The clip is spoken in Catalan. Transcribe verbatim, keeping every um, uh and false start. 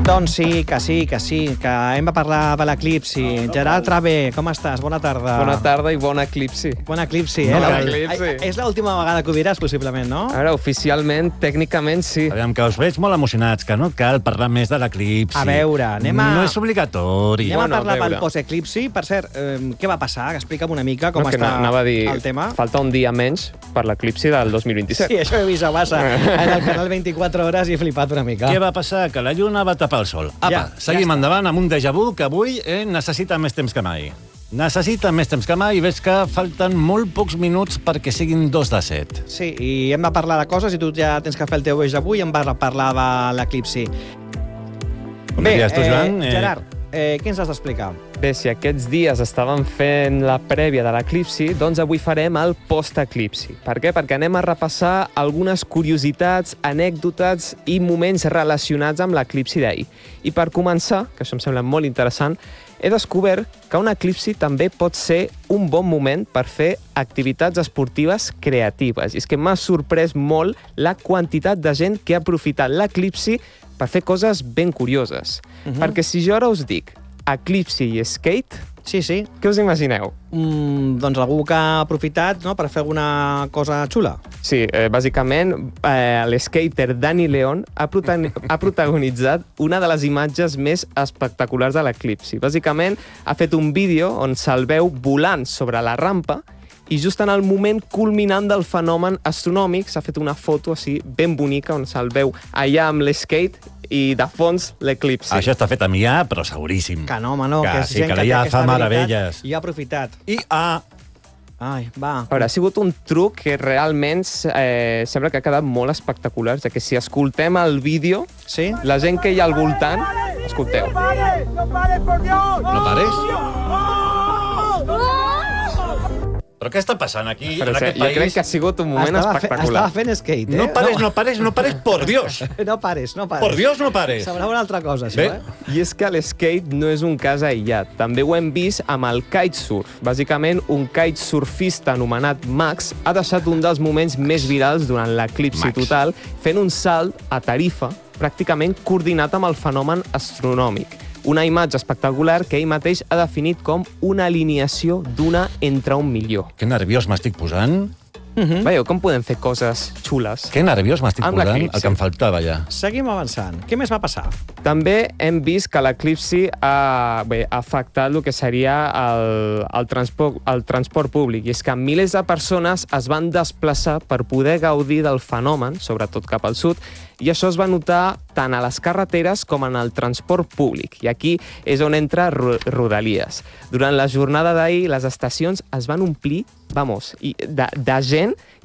Doncs sí, que sí, que sí, que hem de parlar de l'eclipsi. Gerard Travé, com estàs? Bona tarda. Bona tarda i bon eclipsi. Bon eclipsi, eh? Bon La- eclipsi. És l'última vegada que ho diràs, possiblement, no? A veure, oficialment, tècnicament, sí. Aviam, que us veig molt emocionats, que no cal parlar més de l'eclipsi. A veure, anem a- No és obligatori. Anem Bueno, a parlar a veure. pel post-eclipsi. Per cert, eh, què va passar? Explica'm una mica com No, que està anava a dir, el tema. falta un dia menys per l'eclipsi del dos mil vint-i-set. Sí, això he vist a massa. En el canal vint-i-quatre hores i he flipat una mica. Què va passar? Que la lluna va tapar el sol. Apa, Ja, seguim ja està. endavant amb un déjà vu que avui eh, necessita més temps que mai. Necessita més temps que mai i veig que falten molt pocs minuts perquè siguin dos de set. Sí, i hem de parlar de coses i tu ja tens que fer el teu eix avui i em vas a parlar de l'eclipsi. Com Bé, deies tu, Joan, eh, eh, Gerard, eh, què ens has d'explicar? Bé, si aquests dies estaven fent la prèvia de l'eclipsi, doncs avui farem el post-eclipsi. Per què? Perquè anem a repassar algunes curiositats, anècdotes i moments relacionats amb l'eclipsi d'ahir. I per començar, que això em sembla molt interessant, he descobert que un eclipsi també pot ser un bon moment per fer activitats esportives creatives. I és que m'ha sorprès molt la quantitat de gent que ha aprofitat l'eclipsi per fer coses ben curioses. Uh -huh. Perquè si jo ara us dic eclipsi i skate, Sí, sí. què us imagineu? Mm, doncs algú que ha aprofitat, no?, per fer alguna cosa xula. Sí, eh, bàsicament, eh, l'escater Dani León ha, protan- ha protagonitzat una de les imatges més espectaculars de l'eclipsi. Bàsicament, ha fet un vídeo on se'l veu volant sobre la rampa i just en el moment culminant del fenomen astronòmic s'ha fet una foto així ben bonica on se'l veu allà amb l'skate i de fons l'eclipsi. Això està fet amb I A, però seguríssim. Que no, home, no, Que que és sí, gent que que, la té I A aquesta fa habilitat meravelles. i ha aprofitat. I A... Ai, va. A veure, ha sigut un truc que realment eh, sembla que ha quedat molt espectacular, ja que si escoltem el vídeo, Sí? la gent que hi ha al voltant, escolteu. ¡No pares! ¡No pares, por Dios! No pares? ¡Oh! Però què està passant aquí, Però en jo aquest crec país? que ha sigut un moment estava, fe, espectacular. estava fent skate, eh? No pares, no pares, no pares, por Dios. No pares, no pares. Por Dios, no pares. Semblava una altra cosa, això, Bé. eh? I és que l'skate no és un cas aïllat. També ho hem vist amb el kitesurf. Bàsicament, un kitesurfista anomenat Max ha deixat un dels moments més virals durant l'eclipsi Max. total, fent un salt a Tarifa, pràcticament coordinat amb el fenomen astronòmic. Una imatge espectacular que ell mateix ha definit com una alineació d'una entre un milió. Que nerviós m'estic posant. Mm-hmm. Veieu com podem fer coses xules? Que nerviós m'estic Amb posant, l'eclipsi. el que em faltava ja. Seguim avançant. Què més va passar? També hem vist que l'eclipsi ha, bé, ha afectat el que seria el, el, transport, el transport públic. I és que milers de persones es van desplaçar per poder gaudir del fenomen, sobretot cap al sud, i això es va notar tant a les carreteres com en el transport públic. I aquí és on entra Ro- Rodalies. Durant la jornada d'ahir, les estacions es van omplir, vamos, i de, de gent,